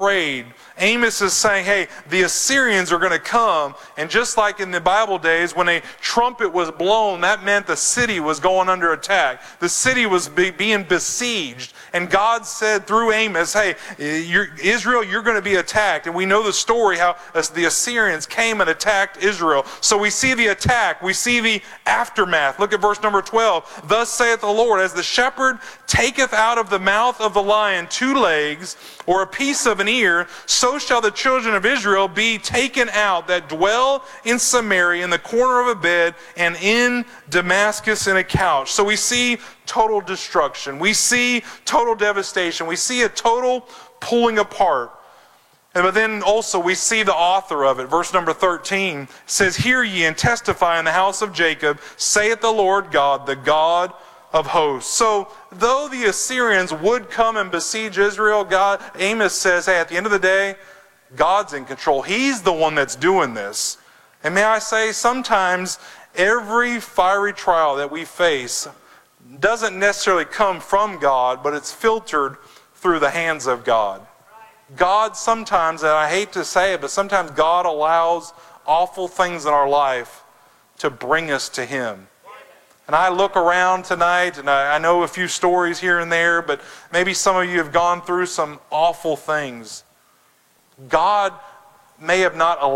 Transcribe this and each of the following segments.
afraid. Amos is saying, hey, the Assyrians are going to come. And just like in the Bible days, when a trumpet was blown, that meant the city was going under attack. The city was being besieged. And God said through Amos, hey, Israel, you're going to be attacked. And we know the story how the Assyrians came and attacked Israel. So we see the attack. We see the aftermath. Look at verse number 12. Thus saith the Lord, as the shepherd taketh out of the mouth of the lion 2 legs, or a piece of an ear, so shall the children of Israel be taken out that dwell in Samaria in the corner of a bed, and in Damascus in a couch. So we see total destruction. We see total devastation. We see a total pulling apart. But then also we see the author of it. Verse number 13 says, hear ye and testify in the house of Jacob, saith the Lord God, the God of hosts. So though the Assyrians would come and besiege Israel, Amos says, hey, at the end of the day, God's in control. He's the one that's doing this. And may I say, sometimes every fiery trial that we face doesn't necessarily come from God, but it's filtered through the hands of God. God sometimes, and I hate to say it, but sometimes God allows awful things in our life to bring us to Him. And I look around tonight, and I know a few stories here and there, but maybe some of you have gone through some awful things. God may have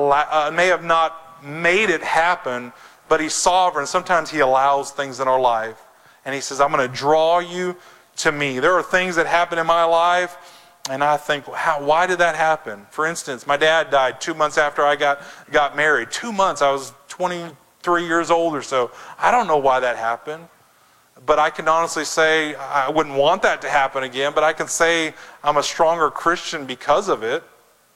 not made it happen, but He's sovereign. Sometimes He allows things in our life. And He says, I'm going to draw you to me. There are things that happen in my life, and I think, why did that happen? For instance, my dad died 2 months after I got married. 2 months, I was 23 years old or so. I don't know why that happened. But I can honestly say, I wouldn't want that to happen again, but I can say I'm a stronger Christian because of it.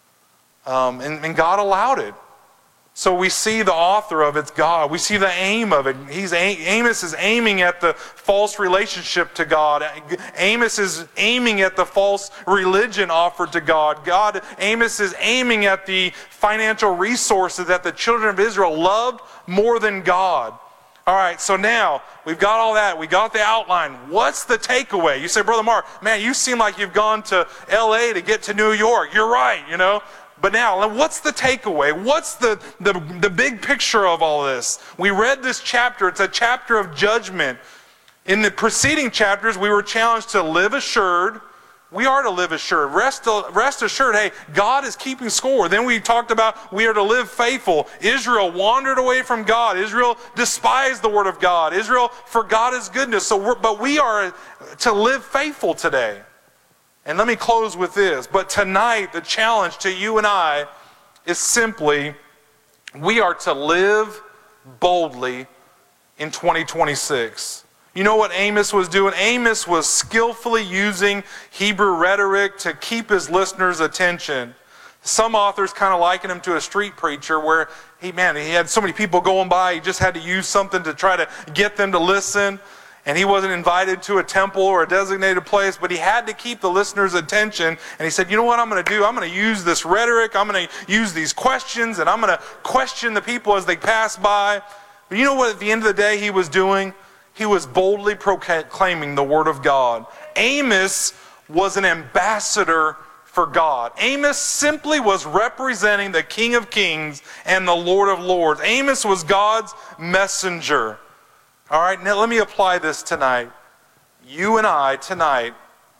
And God allowed it. So we see the author of it's God. We see the aim of it. Amos is aiming at the false relationship to God. Amos is aiming at the false religion offered to God. Amos is aiming at the financial resources that the children of Israel loved more than God. All right, so now we've got all that. We got the outline. What's the takeaway? You say, Brother Mark, man, you seem like you've gone to L.A. to get to New York. You're right, you know. But now, what's the takeaway? What's the big picture of all this? We read this chapter. It's a chapter of judgment. In the preceding chapters, we were challenged to live assured. We are to live assured. Rest assured, hey, God is keeping score. Then we talked about we are to live faithful. Israel wandered away from God. Israel despised the word of God. Israel forgot His goodness. But we are to live faithful today. And let me close with this. But tonight, the challenge to you and I is simply, we are to live boldly in 2026. You know what Amos was doing? Amos was skillfully using Hebrew rhetoric to keep his listeners' attention. Some authors kind of liken him to a street preacher where, he had so many people going by, he just had to use something to try to get them to listen. And he wasn't invited to a temple or a designated place, but he had to keep the listener's attention. And he said, you know what I'm going to do? I'm going to use this rhetoric. I'm going to use these questions, and I'm going to question the people as they pass by. But you know what at the end of the day he was doing? He was boldly proclaiming the word of God. Amos was an ambassador for God. Amos simply was representing the King of Kings and the Lord of Lords. Amos was God's messenger. All right, now let me apply this tonight. You and I tonight,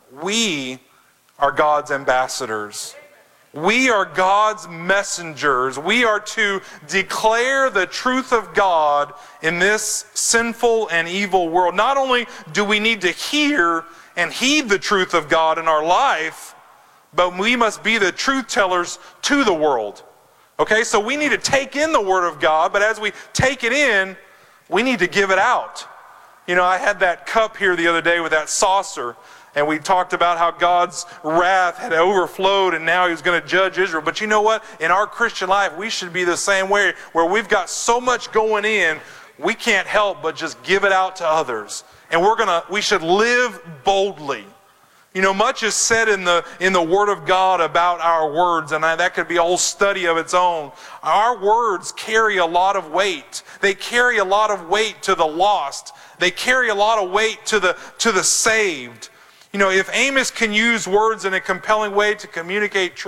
we are God's ambassadors. We are God's messengers. We are to declare the truth of God in this sinful and evil world. Not only do we need to hear and heed the truth of God in our life, but we must be the truth tellers to the world. Okay, so we need to take in the Word of God, but as we take it in, we need to give it out. You know, I had that cup here the other day with that saucer, and we talked about how God's wrath had overflowed and now He was going to judge Israel. But you know what? In our Christian life, we should be the same way, where we've got so much going in, we can't help but just give it out to others. And we should live boldly. You know, much is said in the Word of God about our words, and that could be a whole study of its own. Our words carry a lot of weight. They carry a lot of weight to the lost. They carry a lot of weight to the saved. You know, if Amos can use words in a compelling way to communicate truth,